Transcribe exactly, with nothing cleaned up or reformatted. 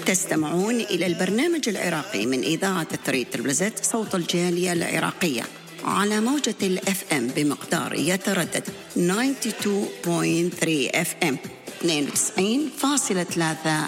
تستمعون إلى البرنامج العراقي من إذاعة ثري تربلزت صوت الجالية العراقية على موجة الأف أم بمقدار يتردد تسعة وتسعين فاصلة ثلاثة اف ام اثنين وتسعين فاصلة ثلاثة